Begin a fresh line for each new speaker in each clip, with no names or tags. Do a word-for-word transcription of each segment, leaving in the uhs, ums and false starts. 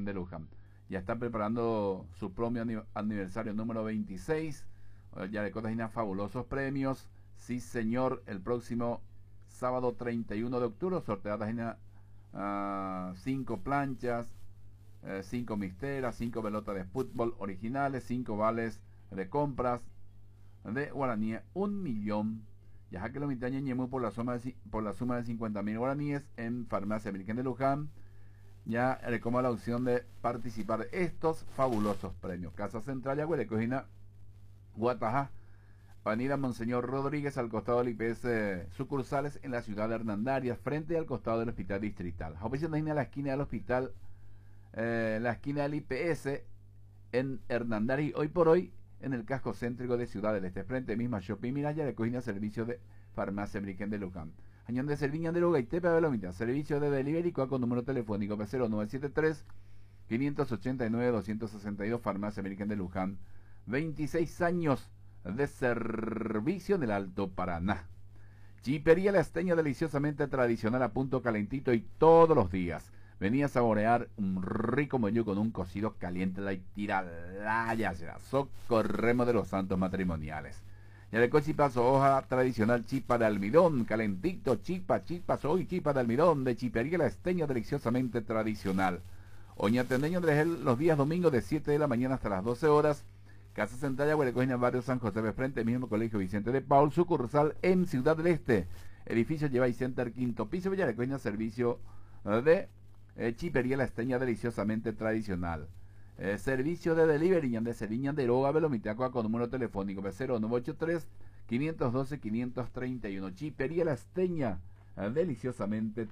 Virgen de Luján. Ya está preparando su propio aniversario número veintiséis. Ya le contiene fabulosos premios. Sí, señor, el próximo sábado treinta y uno de octubre sorteadas en uh, cinco planchas, eh, cinco misteras, cinco pelotas de fútbol originales, cinco vales de compras de guaraní, un millón. Ya que lo mitaña ñemú por la suma de por la suma de cincuenta mil guaraníes en Farmacia Virgen de Luján. Ya le como la opción de participar de estos fabulosos premios. Casa Central ya huele cocina Guatajá, Avenida Monseñor Rodríguez, al costado del I P S sucursales en la ciudad de Hernandarias, frente al costado del hospital distrital. Oficina en la esquina del hospital, eh, la esquina del I P S en Hernandarias, hoy por hoy en el casco céntrico de Ciudad del Este, frente misma Shopping Miraya, de cocina servicio de Farmacia Virgen de Luján. Añón de Serviña de Luga y Tepe Velomita, servicio de delivery con número telefónico cero nueve siete tres, cinco ocho nueve, dos seis dos, Farmacia Virgen de Luján. veintiséis años de servicio en el Alto Paraná. Chipería La Esteña, deliciosamente tradicional, a punto calentito y todos los días. Venía a saborear un rico menú con un cocido caliente, la tira la ya será. Socorremos de los santos matrimoniales. Ya de cochipazo, hoja tradicional, chipa de almidón, calentito, chipa, chipa, soy chipa de almidón, de Chipería La Esteña, deliciosamente tradicional. Oñatendeño de los días domingos de siete de la mañana hasta las doce horas. Casa Central de Huelecogina, barrio San José de frente, mismo Colegio Vicente de Paul, sucursal en Ciudad del Este. Edificio Lleva y Center, quinto piso, Villarecogina, servicio de eh, Chipería La Esteña, deliciosamente tradicional. Eh, servicio de delivery, de Seriña de Roga, Velomiteacoa, con número telefónico cero nueve ocho tres, cinco uno dos, cinco tres uno. Chipería La Esteña, eh, deliciosamente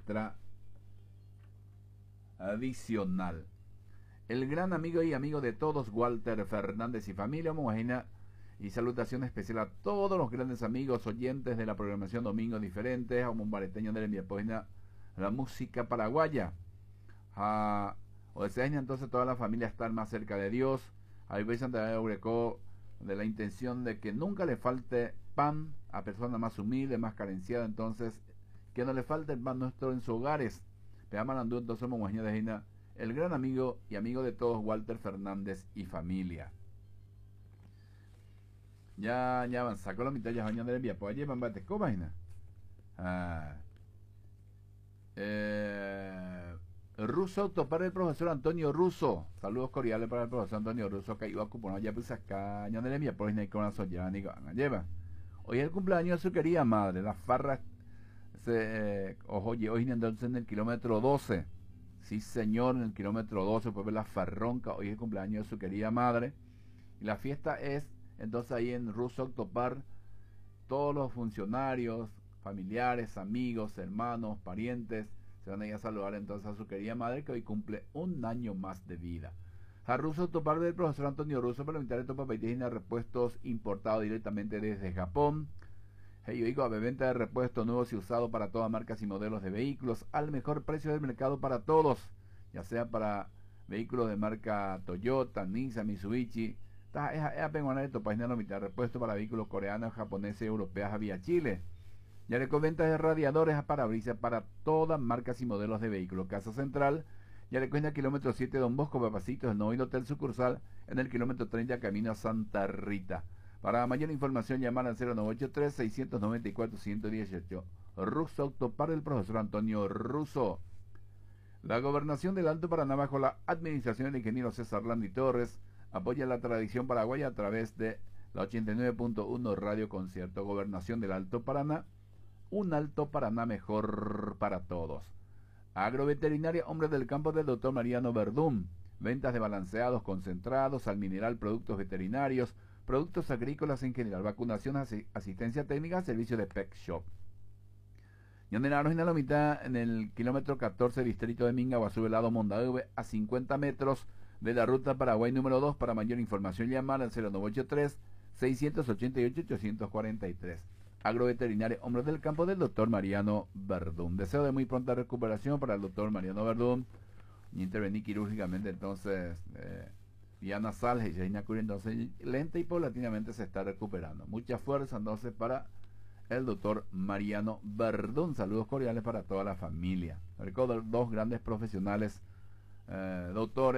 tradicional. El gran amigo y amigo de todos, Walter Fernández y familia, Momajina, y salutación especial a todos los grandes amigos oyentes de la programación Domingos Diferentes, a un bareteño de la Enviapógina, la música paraguaya. A, o desean entonces toda la familia estar más cerca de Dios. Ahí veis de Eureco de la intención de que nunca le falte pan a personas más humildes, más carenciadas, entonces que no le falte el pan nuestro en sus hogares. Peamanandú, entonces Momajina de Gina, el gran amigo y amigo de todos, Walter Fernández y familia. Ya, ya avanza con la mitad ya bañando de envía. Pues allí van bate, ¿cómo imagina? Ah. Eh, Ruso Autopar, el profesor Antonio Russo. Saludos cordiales para el profesor Antonio Russo, que iba a cuponar ya pues acá, ya de envía, pues ni con la soya ni gana. Lleva. Hoy es el cumpleaños de su querida madre, la farra. Se, eh, ojo, hoy entonces en el kilómetro doce. Sí, señor, en el kilómetro doce, pues ver la farronca. Hoy es el cumpleaños de su querida madre. Y la fiesta es, entonces, ahí en Russo Autopar. Todos los funcionarios, familiares, amigos, hermanos, parientes, se van a ir a saludar entonces a su querida madre, que hoy cumple un año más de vida. A Russo Autopar del profesor Antonio Russo, para invitar a estos papaitígenas repuestos importados directamente desde Japón. Yo digo, a venta de repuestos nuevos y usados para todas marcas y modelos de vehículos al mejor precio del mercado para todos, ya sea para vehículos de marca Toyota, Nissan, Mitsubishi. Es apenas esto, página de mitad repuesto para vehículos coreanos, japoneses y europeas vía Chile. Ya le ventas de radiadores a parabrisas para todas marcas y modelos de vehículos. Casa Central, ya le cuenta kilómetro siete Don Bosco, Papacitos, el Noveno Hotel sucursal en el kilómetro treinta camino a Santa Rita. Para mayor información, llamar al cero nueve ocho tres, seis nueve cuatro, uno uno ocho. Russo Autopar del profesor Antonio Russo. La gobernación del Alto Paraná, bajo la administración del ingeniero César Landi Torres, apoya la tradición paraguaya a través de la ochenta y nueve punto uno Radio Concierto. Gobernación del Alto Paraná, un Alto Paraná mejor para todos. Agroveterinaria Hombres del Campo del doctor Mariano Verdún. Ventas de balanceados, concentrados, al mineral, productos veterinarios, productos agrícolas en general, vacunación, asistencia técnica, servicio de pet shop. Yandenaros en la mitad, en el kilómetro catorce, distrito de Minga, Guasubelado, Mondaube, a cincuenta metros de la ruta Paraguay número dos. Para mayor información, llamar al cero nueve ocho tres, seis ocho ocho, ocho cuatro tres. Agroveterinaria Hombres del Campo del doctor Mariano Verdún. Deseo de muy pronta recuperación para el doctor Mariano Verdún. Y intervenir quirúrgicamente, entonces, eh, vía nasal, entonces lenta y paulatinamente se está recuperando. Mucha fuerza entonces para el doctor Mariano Verdún. Saludos cordiales para toda la familia. Recuerdo dos grandes profesionales, eh, doctores.